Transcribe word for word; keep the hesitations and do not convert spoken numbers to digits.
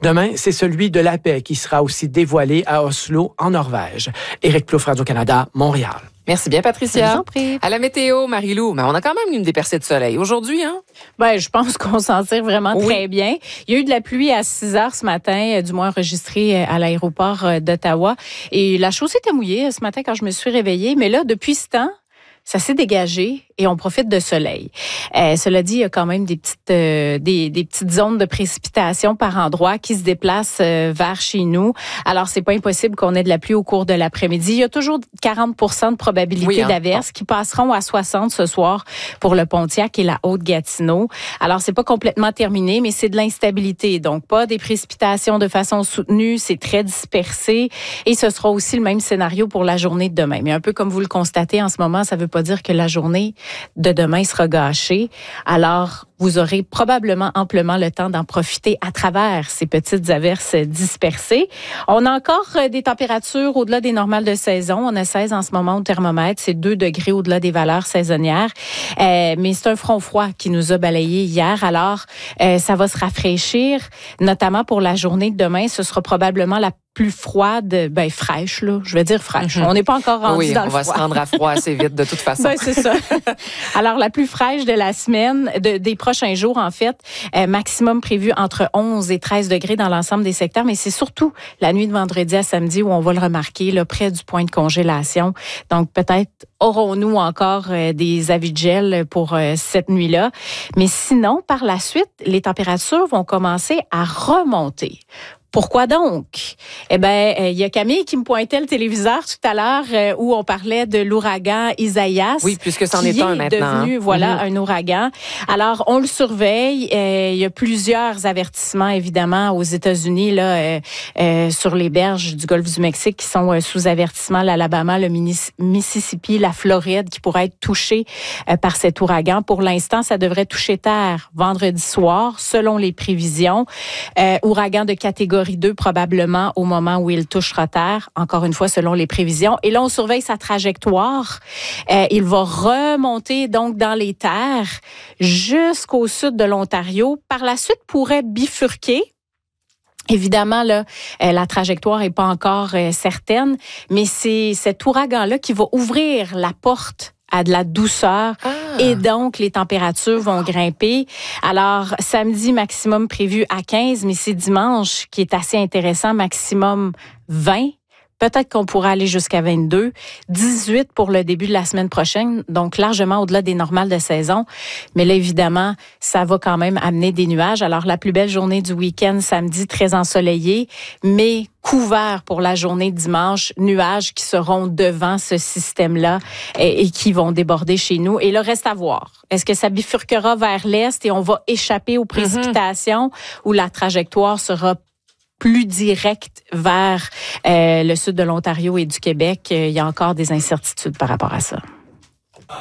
Demain, c'est celui de la paix qui sera aussi dévoilé à Oslo, en Norvège. Éric Plouffe, Radio-Canada, Montréal. Merci bien, Patricia. Je vous en prie. À la météo, Marie-Lou, mais on a quand même une des percées de soleil aujourd'hui, hein? Ben, je pense qu'on s'en tire vraiment Oui. très bien. Il y a eu de la pluie à six heures ce matin, du moins enregistrée à l'aéroport d'Ottawa. Et la chaussée était mouillée ce matin quand je me suis réveillée. Mais là, depuis ce temps, ça s'est dégagé et on profite de soleil. Euh, cela dit, il y a quand même des petites euh, des, des petites zones de précipitation par endroits qui se déplacent euh, vers chez nous. Alors, c'est pas impossible qu'on ait de la pluie au cours de l'après-midi. Il y a toujours quarante pour cent de probabilité oui, hein? d'averses qui passeront à soixante ce soir pour le Pontiac et la Haute-Gatineau. Alors, c'est pas complètement terminé, mais c'est de l'instabilité. Donc, pas des précipitations de façon soutenue. C'est très dispersé. Et ce sera aussi le même scénario pour la journée de demain. Mais un peu comme vous le constatez en ce moment, ça veut pas dire que la journée de demain sera gâchée. Alors, vous aurez probablement amplement le temps d'en profiter à travers ces petites averses dispersées. On a encore des températures au-delà des normales de saison. On a seize en ce moment au thermomètre. C'est deux degrés au-delà des valeurs saisonnières. Euh, mais c'est un front froid qui nous a balayé hier. Alors, euh, ça va se rafraîchir, notamment pour la journée de demain. Ce sera probablement la plus froide, ben fraîche, là. Je vais dire fraîche. Mm-hmm. On n'est pas encore rendu oui, dans le froid. Oui, on va se rendre à froid assez vite, de toute façon. Ben, c'est ça. Alors, la plus fraîche de la semaine, de, des prochains jours, en fait, euh, maximum prévu entre onze et treize degrés dans l'ensemble des secteurs, mais c'est surtout la nuit de vendredi à samedi où on va le remarquer, là, près du point de congélation. Donc, peut-être aurons-nous encore euh, des avis de gel pour euh, cette nuit-là. Mais sinon, par la suite, les températures vont commencer à remonter. Pourquoi donc? Eh ben, il y a Camille qui me pointait le téléviseur tout à l'heure euh, où on parlait de l'ouragan Isaias. Oui, puisque c'en est un est maintenant. devenu, voilà, mm-hmm. un ouragan. Alors, on le surveille. Euh, il y a plusieurs avertissements, évidemment, aux États-Unis, là, euh, euh, sur les berges du golfe du Mexique qui sont euh, sous avertissement. L'Alabama, le Mississippi, la Floride qui pourraient être touchés euh, par cet ouragan. Pour l'instant, ça devrait toucher terre vendredi soir, selon les prévisions. Euh, ouragan de catégorie deux probablement au moment où il touchera terre, encore une fois selon les prévisions. Et là, on surveille sa trajectoire. Euh, il va remonter donc dans les terres jusqu'au sud de l'Ontario. Par la suite, pourrait bifurquer. Évidemment, là, euh, la trajectoire est pas encore euh, certaine, mais c'est cet ouragan-là qui va ouvrir la porte à de la douceur ah. et donc les températures vont grimper. Alors, samedi, maximum prévu à quinze, mais c'est dimanche qui est assez intéressant, maximum vingt. Peut-être qu'on pourra aller jusqu'à vingt-deux, dix-huit pour le début de la semaine prochaine, donc largement au-delà des normales de saison. Mais là, évidemment, ça va quand même amener des nuages. Alors, la plus belle journée du week-end, samedi, très ensoleillé, mais couvert pour la journée de dimanche, nuages qui seront devant ce système-là et, et qui vont déborder chez nous. Et le reste à voir. Est-ce que ça bifurquera vers l'est et on va échapper aux précipitations mm-hmm. ou la trajectoire sera plus direct vers euh, le sud de l'Ontario et du Québec? Il y a encore des incertitudes par rapport à ça.